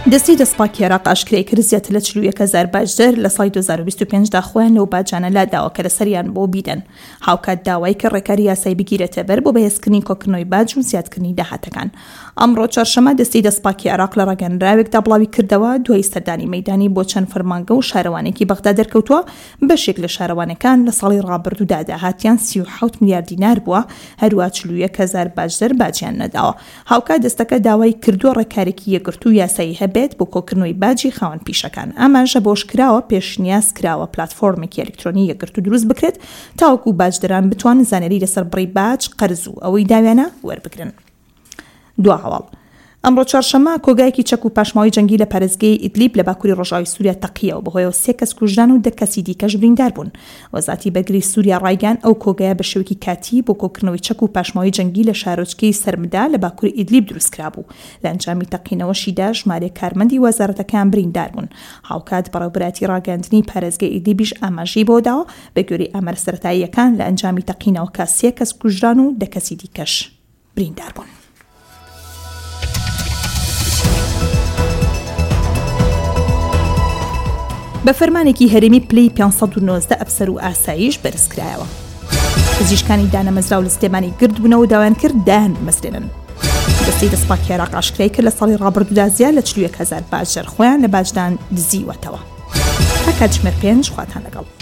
دەستی دەستپاکی عێراق ئاشکرای کرد زیاتر لە 41,000 باشدەر لە ساڵی 2025دا خۆیان لەو باجانە لاداوە کە لەسەریان بۆ بیدەن. هاوکات داوای کە ڕێکاری یاسایی بگیرێتە بەر بۆ بەهێزکردنی کۆکردنەوەی باج و زیادکردنی داهاتەکان. ئەمڕۆ چوارشەممە دەستی دەستپاکی عێراق لە ڕاگەنراوێکدا بڵاوی کردەوە دوای سەردانی مەیدانی بۆ چەند فەرمانگە و شارەوانێکی بەغدا دەرکەوتووە. بەشێک لە شارەوانەکان لە ساڵی ڕابردوودا داهاتیان 37 میلیارد دینار بووە، هەروە 41,000 باشدەر باجیان نەداوە. هاوکات دەستەکە داوای کردووە ڕێکارێکی یەکگرتوو یاسایی هەبێت بۆ کۆکردنەوەی باجی خاوەن پیشەکان. ئەماژە بۆشکراوە پێشنیاز کراوە پلاتفۆرمێکی ئەلکترۆنی یەکگرتوو دروست بکرێت تاوەکو باجدەران بتوانن زانیاری لەسەر بڕی باج، قەرز و ئەوەی داویانە وەربگرن. دوا هەواڵ ئەمڕۆ چوارشەممە کۆگایەکی چەک و پاشماوەی جەنگی لە پارێزگای ئیدلیب لە باکووری ڕۆژاوی سووریا تەقیەوە بەهۆیەوە 3 کەس کوژران و 10 کەسی دیکەش بریندار بوون. وەزارەتی بەرگری سووریا ڕایگەیاند ئەو کۆگایە بە شێوەیەکی کاتی بۆ کۆکردنەوەی چەک و پاشماوەی جەنگی لە شارۆچکەی سەرمدا لە باکووری ئیدلیب دروستکرا بوو. لە ئەنجامی تەقینەوەشیدا ژمارە کارمەندی وەزارەتەکان بریندار بوون. هاوکات بەڕێوەبەری ڕاگەاندنی پارێزگای ئیدلیبیش ئاماژەی بۆ داوە بە گوێرەی ئامارە سەرەتاییەکان لە ئەنجامی تەقینەوەکە 3 کەس کوژران و 10 کەسی دیکەش بریندار بوون. بە فەرمانێکی هەرێمی پلەی 519 ئەفسەر و ئاسایش بەرزکرایەوە. پزیشکانی دانەمەزرا و لە سلێمانی گرد بوونەوە داوایان کرد دایان بمەزرێنن. دەستی دەستپاکی عێراق ئاشکرای کرد لە ساڵی ڕابردوودا زیاد لە 41,000 باشدەر خۆیان لە باجدان دزیوەتەوە. هەکات ژمێر 5 خواتان لەگەڵ.